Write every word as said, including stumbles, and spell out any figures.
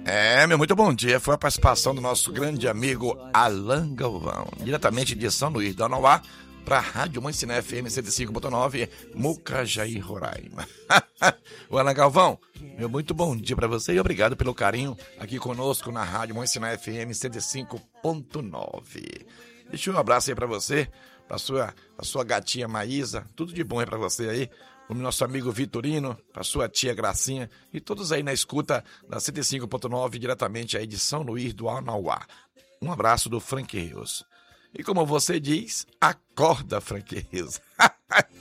É, meu muito bom dia. Foi a participação do nosso grande amigo Alan Galvão, diretamente de São Luís do Anauá, para a Rádio Mãe Sinai F M cento e cinco ponto nove, Mucajaí, Roraima. O Alan Galvão, meu muito bom dia para você e obrigado pelo carinho aqui conosco na Rádio Mãe Sinai F M cento e cinco ponto nove. Deixa um abraço aí para você, para sua, a sua gatinha Maísa, tudo de bom aí para você aí. O nosso amigo Vitorino, a sua tia Gracinha e todos aí na escuta da cento e cinco ponto nove, diretamente aí de São Luís do Anauá. Um abraço do Frank Rios. E como você diz, acorda, Frank Rios.